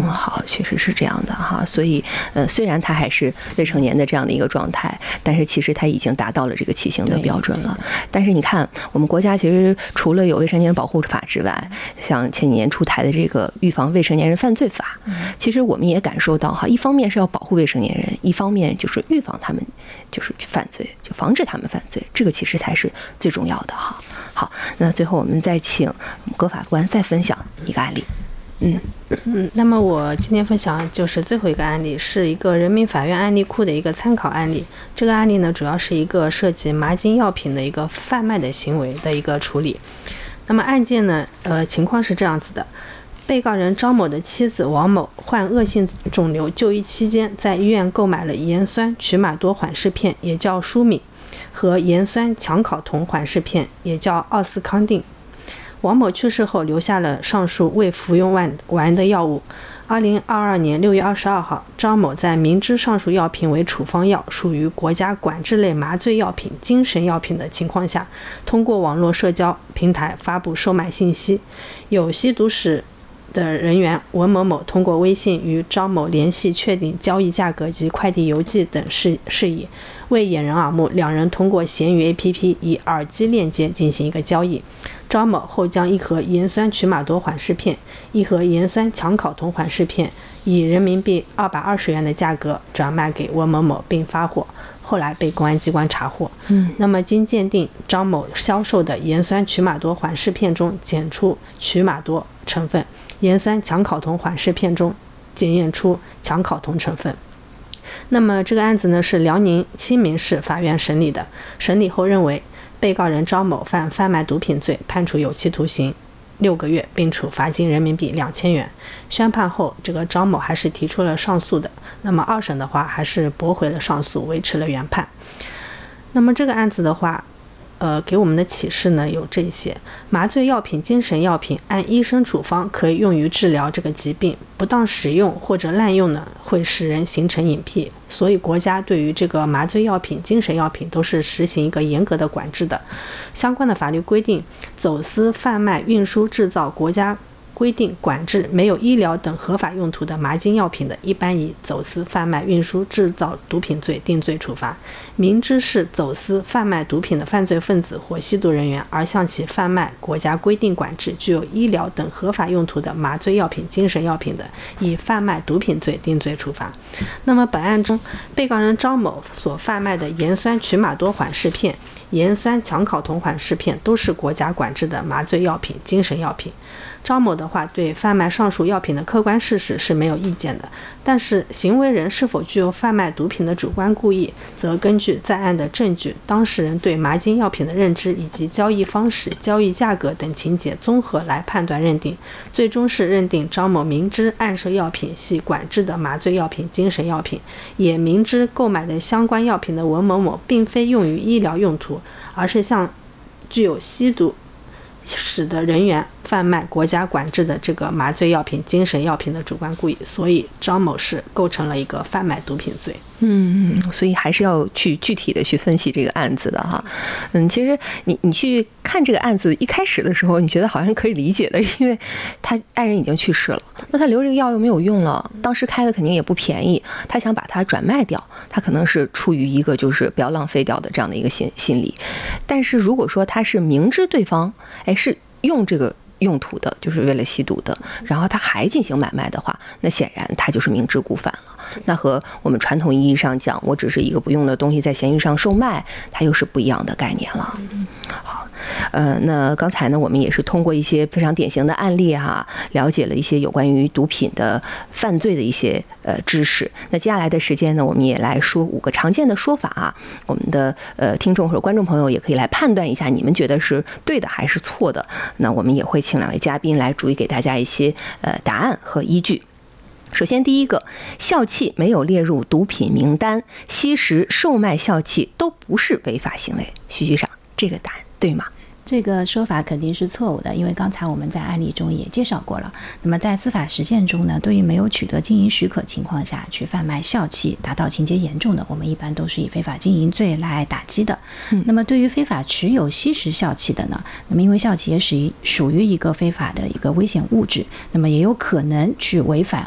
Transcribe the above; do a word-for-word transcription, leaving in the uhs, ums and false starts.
好，确实是这样的哈。所以呃，虽然他还是未成年的这样的一个状态，但是其实他已经达到了这个骑行的标准了。但是你看，我们国家其实除了有未成年人保护法之外，像前几年出台的这个预防未成年人犯罪法，其实我们也感受到哈，一方面是要保护未成年人，一方面就是预防他们就是犯罪，就防止他们犯罪，这个其实才是最重要的哈。好，那最后我们再请葛法官再分享一个案例。嗯嗯，那么我今天分享就是最后一个案例，是一个人民法院案例库的一个参考案例。这个案例呢，主要是一个涉及麻筋药品的一个贩卖的行为的一个处理。那么案件呢，呃，情况是这样子的：被告人张某的妻子王某患恶性肿瘤，就医期间在医院购买了盐酸曲马多缓释片，也叫舒敏，和盐酸羟考酮缓释片，也叫奥司康定。王某去世后留下了上述未服用完完的药物。二零二二年六月二十二号，张某在明知上述药品为处方药，属于国家管制类麻醉药品、精神药品的情况下，通过网络社交平台发布售卖信息。有吸毒史的人员文某某通过微信与张某联系，确定交易价格及快递邮寄等事事宜。为掩人耳目，两人通过闲鱼 A P P 以耳机链接进行一个交易。张某后将一盒盐酸曲马多缓释片、一盒盐酸羟考酮缓释片以人民币二百二十元的价格转卖给文某某并发货，后来被公安机关查获。嗯，那么经鉴定，张某销售的盐酸曲马多缓释片中检出曲马多成分，盐酸羟考酮缓释片中检验出羟考酮成分。那么这个案子呢，是辽宁清明市法院审理的，审理后认为被告人张某犯贩卖毒品罪，判处有期徒刑六个月，并处罚金人民币两千元。宣判后，这个张某还是提出了上诉的。那么二审的话，还是驳回了上诉，维持了原判。那么这个案子的话，呃，给我们的启示呢有这些：麻醉药品、精神药品按医生处方可以用于治疗这个疾病，不当使用或者滥用呢，会使人形成瘾癖。所以国家对于这个麻醉药品、精神药品都是实行一个严格的管制的。相关的法律规定，走私、贩卖、运输、制造国家规定管制没有医疗等合法用途的麻筋药品的，一般以走私、贩卖、运输、制造毒品罪定罪处罚。明知是走私、贩卖毒品的犯罪分子或吸毒人员，而向其贩卖国家规定管制具有医疗等合法用途的麻醉药品、精神药品的，以贩卖毒品罪定罪处罚。那么本案中，被告人张某所贩卖的盐酸曲马多缓释片、盐酸羟考酮缓释片都是国家管制的麻醉药品、精神药品。张某的话对贩卖上述药品的客观事实是没有意见的，但是行为人是否具有贩卖毒品的主观故意，则根据在案的证据、当事人对麻筋药品的认知以及交易方式、交易价格等情节综合来判断认定，最终是认定张某明知案涉药品系管制的麻醉药品、精神药品，也明知购买的相关药品的文某某并非用于医疗用途，而是向具有吸毒使得人员贩卖国家管制的这个麻醉药品、精神药品的主观故意，所以张某是构成了一个贩卖毒品罪。 嗯，所以还是要去具体的去分析这个案子的哈。嗯，其实你你去看这个案子一开始的时候，你觉得好像可以理解的，因为他爱人已经去世了，那他留这个药又没有用了，当时开的肯定也不便宜，他想把它转卖掉，他可能是出于一个就是不要浪费掉的这样的一个心心理。但是如果说他是明知对方哎是用这个用途的，就是为了吸毒的，然后他还进行买卖的话，那显然他就是明知故犯了。那和我们传统意义上讲，我只是一个不用的东西在闲鱼上售卖，它又是不一样的概念了。好，呃，那刚才呢，我们也是通过一些非常典型的案例哈，了解了一些有关于毒品的犯罪的一些呃知识。那接下来的时间呢，我们也来说五个常见的说法啊，我们的呃听众或者观众朋友也可以来判断一下，你们觉得是对的还是错的。那我们也会请两位嘉宾来逐一给大家一些呃答案和依据。首先第一个，笑气没有列入毒品名单，吸食、售卖笑气都不是违法行为。徐局长，这个答案对吗？ 这个说法肯定是错误的，因为刚才我们在案例中也介绍过了。那么在司法实践中呢，对于没有取得经营许可情况下去贩卖笑气，达到情节严重的，我们一般都是以非法经营罪来打击的。嗯、那么对于非法持有、吸食笑气的呢，那么因为笑气也属于属于一个非法的一个危险物质，那么也有可能去违反